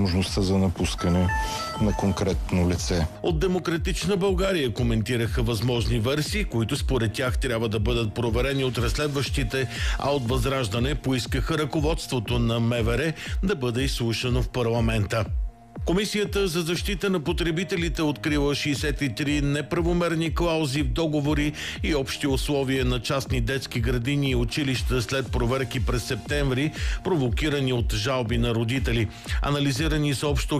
възможността за напускане на конкретно лице. От Демократична България коментираха възможни версии, които според тях трябва да бъдат проверени от разследващите, а от Възраждане поискаха ръководството на МВР да бъде изслушано в парламента. Комисията за защита на потребителите открила 63 неправомерни клаузи в договори и общи условия на частни детски градини и училища след проверки през септември, провокирани от жалби на родители. Анализирани са общо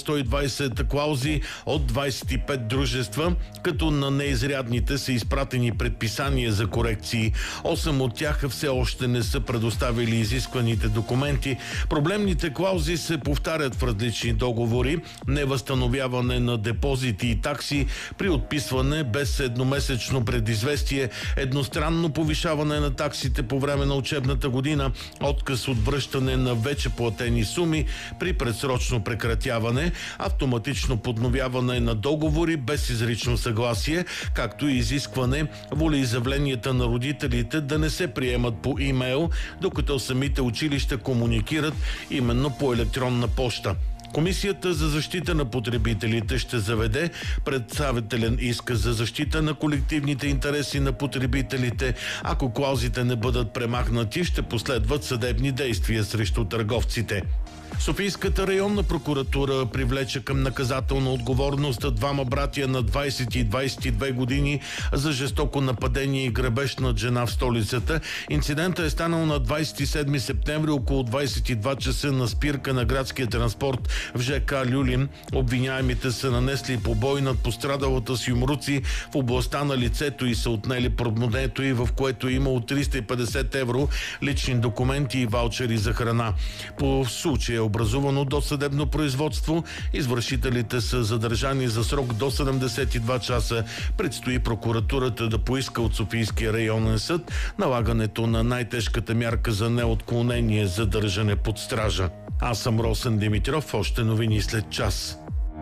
1120 клаузи от 25 дружества, като на неизрядните са изпратени предписания за корекции. 8 от тях все още не са предоставили изискваните документи. Проблемните клаузи се повтарят в различни договори: невъзстановяване на депозити и такси при отписване без едномесечно предизвестие, едностранно повишаване на таксите по време на учебната година, отказ от връщане на вече платени суми при предсрочно прекратяване, автоматично подновяване на договори без изрично съгласие, както и изискване волеизявленията на родителите да не се приемат по имейл, докато самите училища комуникират именно по електронна поща. Комисията за защита на потребителите ще заведе представителен иск за защита на колективните интереси на потребителите. Ако клаузите не бъдат премахнати, ще последват съдебни действия срещу търговците. Софийската районна прокуратура привлече към наказателна отговорност двама братя на 20 и 22 години за жестоко нападение и грабеж над жена в столицата. Инцидентът е станал на 27 септември около 22 часа на спирка на градския транспорт в ЖК Люлин. Обвиняемите са нанесли побой над пострадалата с юмруци в областта на лицето и са отнели портмонето й, в което е имало 350 евро, лични документи и ваучери за храна. По случая образувано досъдебно производство. Извършителите са задържани за срок до 72 часа. Предстои прокуратурата да поиска от Софийския районен съд налагането на най-тежката мярка за неотклонение за държане под стража. Аз съм Росен Димитров. Още новини след час.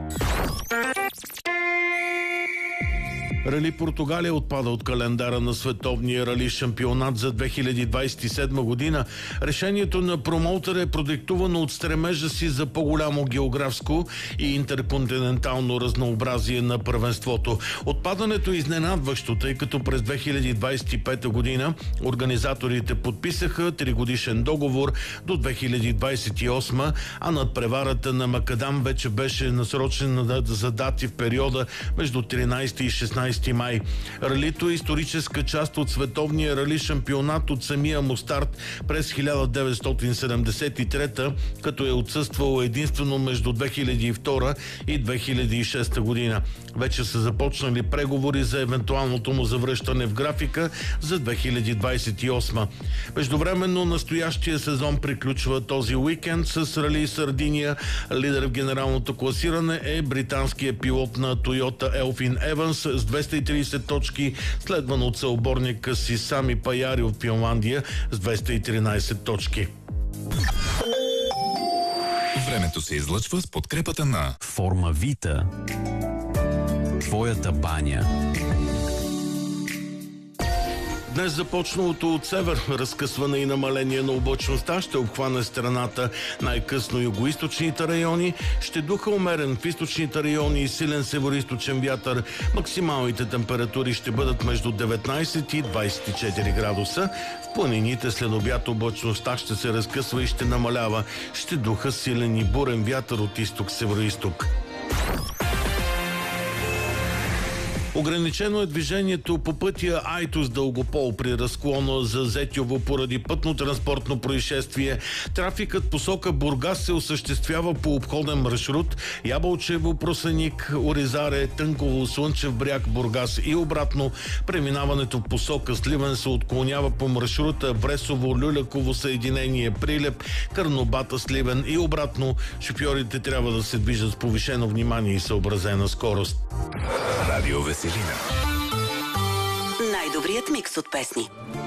Рали Португалия отпада от календара на световния рали шампионат за 2027 година. Решението на промоутъра е продиктувано от стремежа си за по-голямо географско и интерконтинентално разнообразие на първенството. Отпадането е изненадващо, тъй като през 2025 година организаторите подписаха 3-годишен договор до 2028, а надпреварата на Макадам вече беше насрочена за дати в периода между 13 и 16 май. Ралито е историческа част от световния рали шампионат от самия му старт през 1973, като е отсъствало единствено между 2002 и 2006 година. Вече са започнали преговори за евентуалното му завръщане в графика за 2028. Междувременно настоящия сезон приключва този уикенд с Рали Сардиния. Лидер в генералното класиране е британският пилот на Тойота Елфин Еванс с 230 точки, следван от съоборника си Сами Паяри от Финландия с 213 точки. Времето се излъчва с подкрепата на Форма Вита. Твоята баня. Днес започналото от север разкъсване и намаление на облачността ще обхване страната. Най-късно югоизточните райони ще духа умерен в източните райони и силен североизточен вятър. Максималните температури ще бъдат между 19 и 24 градуса. В планините след обяд облачността ще се разкъсва и ще намалява. Ще духа силен и бурен вятър от изток-североизток. Ограничено е движението по пътя Айтос-Дългопол при разклона за Зетьово поради пътно-транспортно происшествие. Трафикът посока Бургас се осъществява по обходен маршрут Ябълчево, Просеник, Оризаре, Тънково, Слънчев бряг, Бургас и обратно. Преминаването в посока Сливен се отклонява по маршрута Бресово, Люляково съединение, Прилеп, Карнобата, Сливен и обратно. Шофьорите трябва да се движат с повишено внимание и съобразена скорост. Радио Веселина. Най-добрият микс от песни.